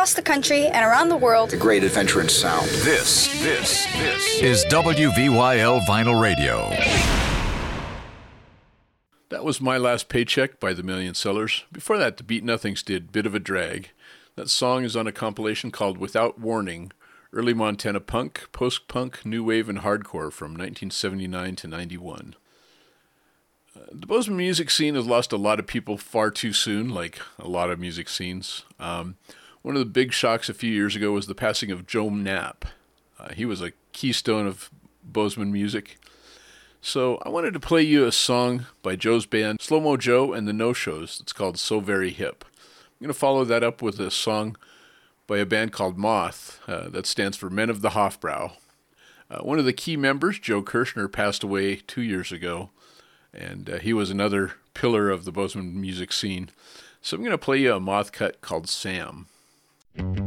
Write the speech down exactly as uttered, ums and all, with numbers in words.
across the country and around the world. The great adventure in sound. This, this, this is W V Y L Vinyl Radio. That was My Last Paycheck by the Million Sellers. Before that, the Beat Nothings did Bit of a Drag. That song is on a compilation called Without Warning, Early Montana Punk, Post-Punk, New Wave, and Hardcore from nineteen seventy-nine to ninety-one. Uh, the Bozeman music scene has lost a lot of people far too soon, like a lot of music scenes. Um, one of the big shocks a few years ago was the passing of Joe Knapp. Uh, he was a keystone of Bozeman music. So I wanted to play you a song by Joe's band, Slow Mo Joe and the No-Shows. It's called So Very Hip. I'm going to follow that up with a song by a band called Moth, uh, that stands for Men of the Hofbrau. Uh, one of the key members, Joe Kirshner, passed away two years ago, and uh, he was another pillar of the Bozeman music scene. So I'm going to play you a Moth cut called Sam.